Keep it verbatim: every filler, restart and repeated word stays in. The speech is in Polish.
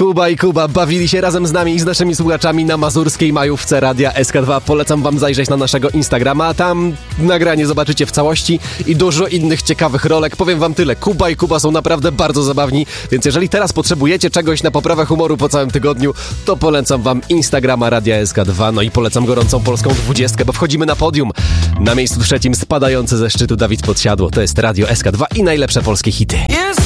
Kuba i Kuba bawili się razem z nami i z naszymi słuchaczami na mazurskiej majówce Radia S K dwa. Polecam wam zajrzeć na naszego Instagrama, a tam nagranie zobaczycie w całości i dużo innych ciekawych rolek. Powiem wam tyle, Kuba i Kuba są naprawdę bardzo zabawni, więc jeżeli teraz potrzebujecie czegoś na poprawę humoru po całym tygodniu, to polecam wam Instagrama Radia S K dwa, no i polecam gorącą polską dwudziestkę, bo wchodzimy na podium. Na miejscu trzecim spadający ze szczytu Dawid Podsiadło. To jest Radio S K dwa i najlepsze polskie hity. Yes.